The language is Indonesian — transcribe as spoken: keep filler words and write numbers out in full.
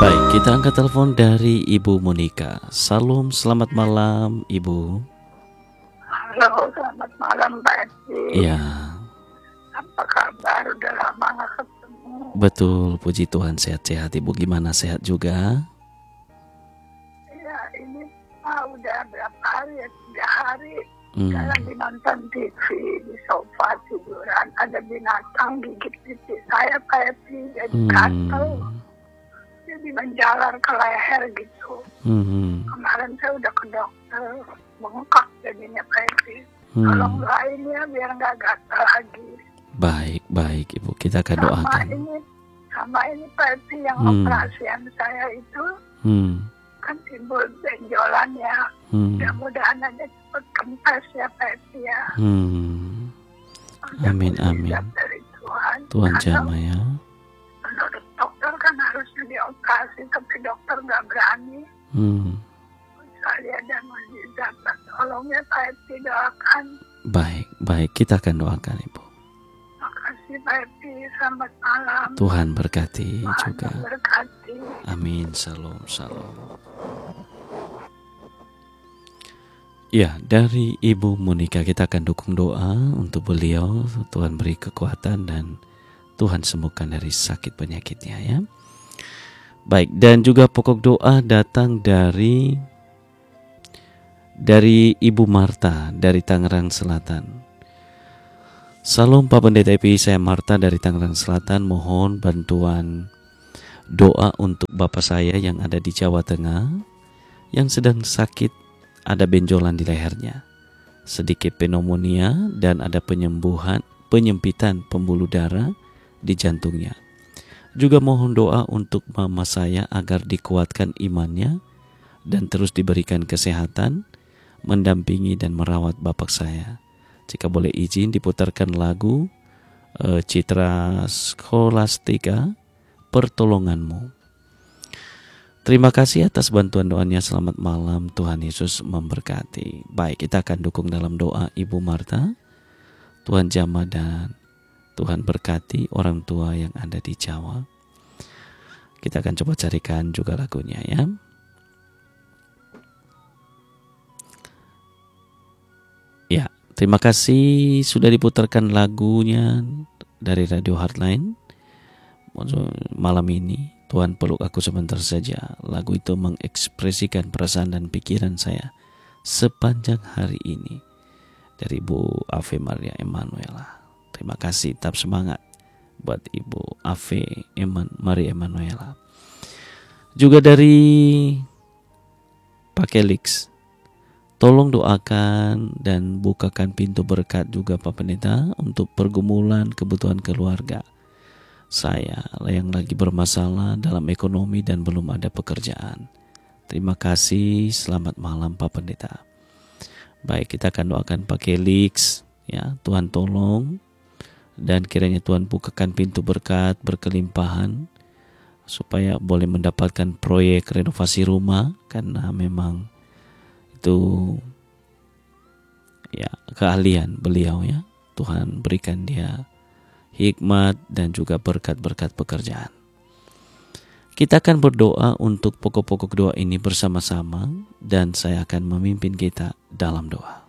Baik, kita angkat telepon dari Ibu Monika. Salam, selamat malam Ibu. Halo, selamat malam Pak Edi. Ya, Apa kabar? Udah lama gak ketemu. betul, puji Tuhan sehat-sehat. Ibu gimana, sehat juga? Ya ini ah, udah berapa hari ya? Tiga hari. Hmm. Saya lagi nonton T V di sofa tiduran. Ada binatang gigit pipi saya Pak Edi. Jadi Hmm. gatel. Jadi menjalar ke leher gitu. Hmm. Kemarin saya udah ke dokter. Bengkak jadinya Pak Edi. Hmm. Tolong doain ya biar nggak gatel lagi. Baik, baik Ibu, kita akan Sama doakan. ini, sama ini Pak Edi yang Hmm. operasian saya itu Hmm. kan timbul benjolan ya. Hmm. Mudah-mudahan aja cepat kempes ya Pak Edi ya. Hmm. Ada Amin, mukjizat amin. dari Tuhan. Tuhan Karena jamah ya. menurut dokter kan harusnya dioperasi, tapi dokter nggak berani. Hmm. Saya ada mukjizat. Tolong ya Pak Edi doakan. Baik, baik, kita akan doakan Ibu. Makasih Pak Edi. Selamat malam. Tuhan berkati Tuhan juga. berkati. Amin, salam, salam. Ya, dari Ibu Monika kita akan dukung doa untuk beliau. Tuhan beri kekuatan dan Tuhan sembuhkan dari sakit penyakitnya ya. Baik, dan juga pokok doa datang dari dari Ibu Marta dari Tangerang Selatan. Salam Pak Pendeta Epi, saya Marta dari Tangerang Selatan. Mohon bantuan doa untuk bapak saya yang ada di Jawa Tengah yang sedang sakit. Ada benjolan di lehernya, sedikit pneumonia dan ada penyembuhan, penyempitan pembuluh darah di jantungnya. Juga mohon doa untuk mama saya agar dikuatkan imannya dan terus diberikan kesehatan, mendampingi dan merawat bapak saya. Jika boleh izin diputarkan lagu uh, Citra Scholastica, Pertolonganmu. Terima kasih atas bantuan doanya. Selamat malam, Tuhan Yesus memberkati. Baik, kita akan dukung dalam doa Ibu Marta. Tuhan jamah dan Tuhan berkati orang tua yang ada di Jawa. Kita akan coba carikan juga lagunya ya. Ya, terima kasih sudah diputarkan lagunya dari Radio Heartline malam ini. Tuhan peluk aku sebentar saja. Lagu itu mengekspresikan perasaan dan pikiran saya sepanjang hari ini. Dari Ibu Ave Maria Emanuela. Terima kasih, tetap semangat buat Ibu Ave Eman, Maria Emanuela. Juga dari Pak Kelix, tolong doakan dan bukakan pintu berkat juga Pak Pendeta untuk pergumulan kebutuhan keluarga saya yang lagi bermasalah dalam ekonomi dan belum ada pekerjaan. Terima kasih, selamat malam Pak Pendeta. Baik, kita akan doakan Pak Kelix ya, Tuhan tolong dan kiranya Tuhan bukakan pintu berkat berkelimpahan supaya boleh mendapatkan proyek renovasi rumah, karena memang itu ya keahlian beliau ya. Tuhan berikan dia hikmat dan juga berkat-berkat pekerjaan. Kita akan berdoa untuk pokok-pokok doa ini bersama-sama dan saya akan memimpin kita dalam doa.